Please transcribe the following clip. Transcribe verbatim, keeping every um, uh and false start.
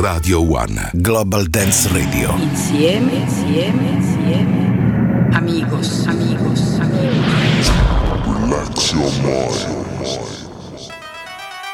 Radio One. Global Dance Radio. Insieme, insieme, insieme. Amigos, amigos, amigos. Relax your mind.